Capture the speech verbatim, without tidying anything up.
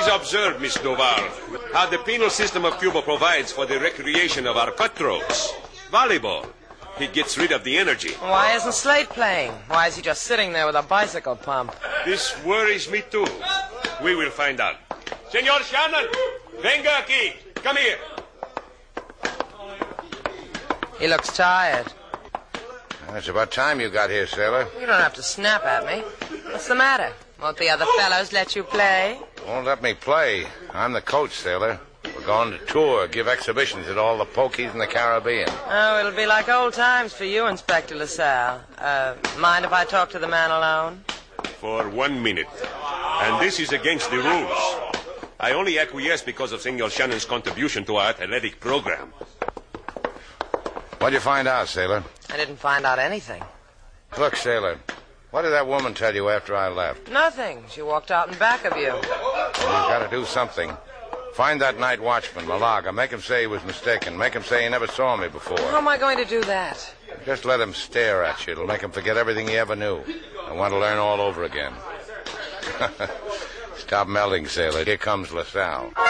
observed, Miss Duval, how the penal system of Cuba provides for the recreation of our cutthroats. Volleyball. It gets rid of the energy. Why isn't Slate playing? Why is he just sitting there with a bicycle pump? This worries me, too. We will find out. Senor Shannon, venga aquí. Come here. He looks tired. It's about time you got here, sailor. You don't have to snap at me. What's the matter? Won't the other fellows let you play? Won't let me play. I'm the coach, sailor. We're going to tour, give exhibitions at all the pokies in the Caribbean. Oh, it'll be like old times for you, Inspector LaSalle. Uh, mind if I talk to the man alone? For one minute. And this is against the rules. I only acquiesce because of Senor Shannon's contribution to our athletic program. What'd you find out, sailor? I didn't find out anything. Look, sailor, what did that woman tell you after I left? Nothing. She walked out in back of you. Well, you've got to do something. Find that night watchman, Malaga. Make him say he was mistaken. Make him say he never saw me before. How am I going to do that? Just let him stare at you. It'll make him forget everything he ever knew and want to learn all over again. Stop melding, sailor. Here comes LaSalle.